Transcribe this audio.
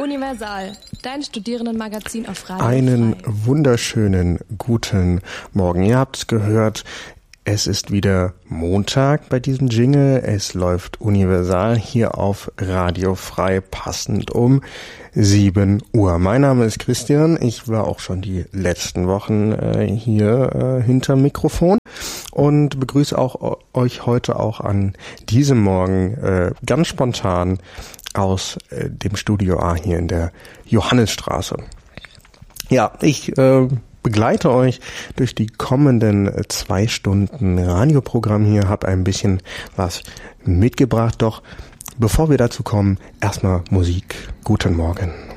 Universal, dein Studierendenmagazin auf Radio Einen Frei. Wunderschönen guten Morgen. Ihr habt es gehört, es ist wieder Montag bei diesem Jingle. Es läuft Universal hier auf Radio Frei, passend um 7 Uhr. Mein Name ist Christian. Ich war auch schon die letzten Wochen hier hinterm Mikrofon und begrüße auch euch heute auch an diesem Morgen ganz spontan aus dem Studio A hier in der Johannesstraße. Ja, ich begleite euch durch die kommenden 2 Stunden Radioprogramm hier, habe ein bisschen was mitgebracht, doch bevor wir dazu kommen, erstmal Musik. Guten Morgen.